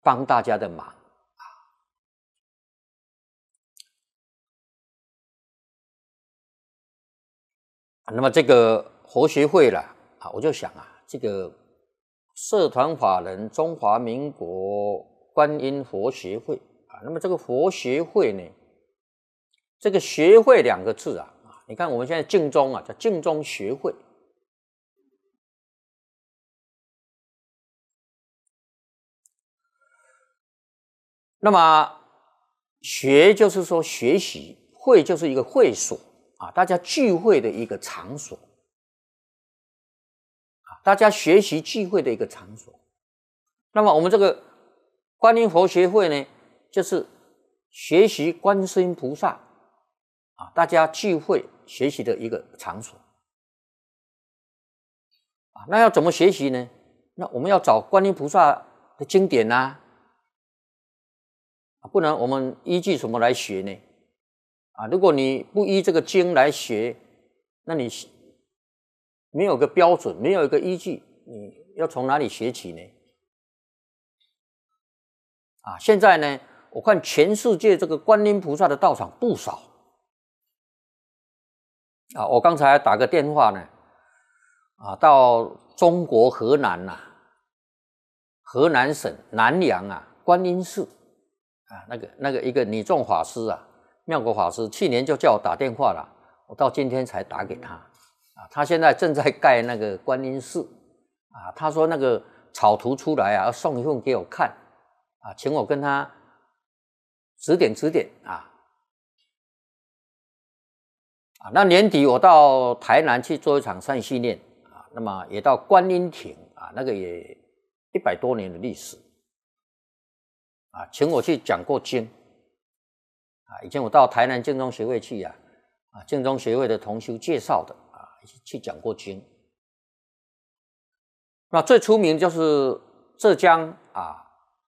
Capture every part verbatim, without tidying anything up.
帮大家的忙啊。那么这个佛学会啦啊，我就想啊，这个社团法人中华民国观音佛学会啊，那么这个佛学会呢，这个学会两个字啊，你看我们现在净宗啊，叫净宗学会。那么学就是说学习，会就是一个会所啊，大家聚会的一个场所啊，大家学习聚会的一个场所。那么我们这个观音佛学会呢，就是学习观世音菩萨啊，大家聚会学习的一个场所啊。那要怎么学习呢？那我们要找观音菩萨的经典啊。不然我们依据什么来学呢？啊，如果你不依这个经来学，那你没有个标准，没有一个依据，你要从哪里学起呢？啊，现在呢，我看全世界这个观音菩萨的道场不少。啊，我刚才打个电话呢，啊，到中国河南呐、啊，河南省南阳啊，观音寺。啊，那个那个一个女众法师啊，妙国法师，去年就叫我打电话了，我到今天才打给他啊。他现在正在盖那个观音寺啊，他说那个草图出来啊，要送一份给我看啊，请我跟他指点指点啊。啊，那年底我到台南去做一场善训练啊，那么也到观音亭啊，那个也一百多年的历史。啊，请我去讲过经啊，以前我到台南净宗学会去啊，啊，净宗学会的同修介绍的啊，去讲过经。那最出名就是浙江啊，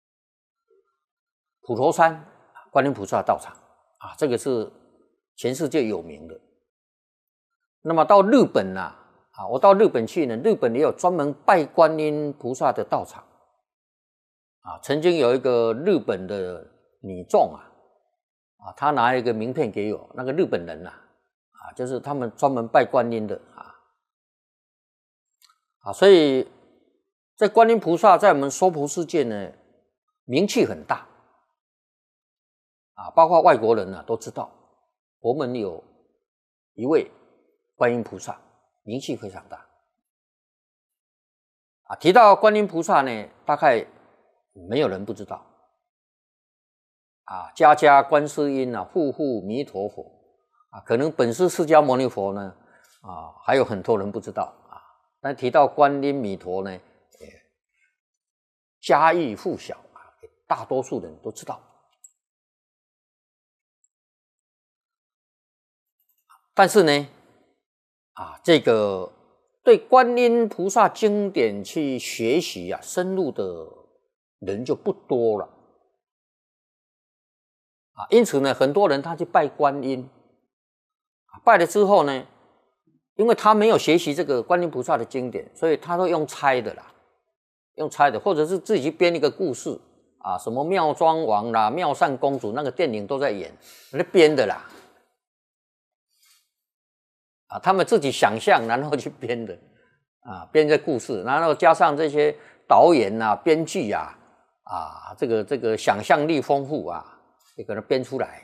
普陀山观音菩萨道场啊，这个是全世界有名的。那么到日本啊，啊，我到日本去呢，日本也有专门拜观音菩萨的道场。啊，曾经有一个日本的女众啊，啊，她拿一个名片给我，那个日本人呐、啊，啊，就是他们专门拜观音的啊，啊，所以在观音菩萨在我们娑婆世界呢，名气很大，啊，包括外国人呢、啊、都知道，我们有一位观音菩萨，名气非常大，啊，提到观音菩萨呢，大概没有人不知道啊，家家观世音啊，户户弥陀佛啊，可能本师释迦牟尼佛呢啊，还有很多人不知道啊。但提到观音弥陀呢，家喻户晓啊，大多数人都知道。但是呢，啊，这个对观音菩萨经典去学习啊，深入的人就不多了啊，因此呢，很多人他去拜观音，拜了之后呢，因为他没有学习这个观音菩萨的经典，所以他都用猜的啦，用猜的，或者是自己去编一个故事啊，什么妙庄王啦、妙善公主，那个电影都在演，那编的啦，啊，他们自己想象然后去编的啊，编这故事，然后加上这些导演啊、编剧啊。啊，这个这个想象力丰富啊，就给它编出来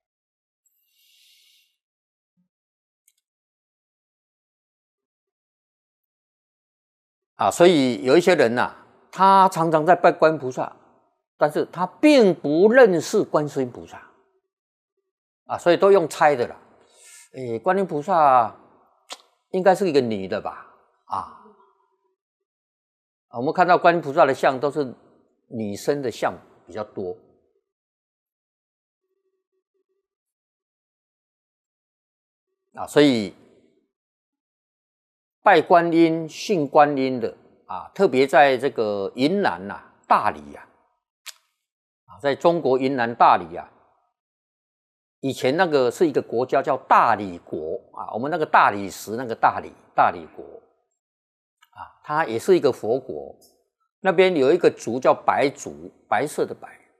啊，所以有一些人呐、啊，他常常在拜观音菩萨，但是他并不认识观世音菩萨啊，所以都用猜的啦。诶，观音菩萨应该是一个女的吧？啊，我们看到观音菩萨的像都是女生的像比较多啊，所以拜观音、信观音的啊，特别在这个云南呐、啊、大理呀、啊，在中国云南大理呀、啊，以前那个是一个国家叫大理国啊，我们那个大理石那个大理大理国啊，它也是一个佛国。 那边有一个族叫白族，白色的白。